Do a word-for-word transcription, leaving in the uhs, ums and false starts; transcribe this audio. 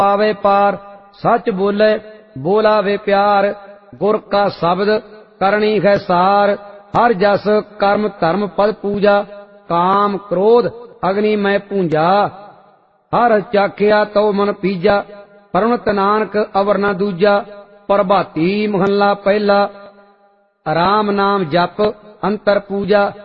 पावे पार सच बोले बोला वे प्यार गुर का शब्द करनी है सार हर जस कर्म धर्म पद पूजा काम क्रोध अग्नि मैं पूंजा हर चाखिया तो मन पीजा परमत नानक अवर न दूजा प्रभाती महला पहला राम नाम जप अंतर पूजा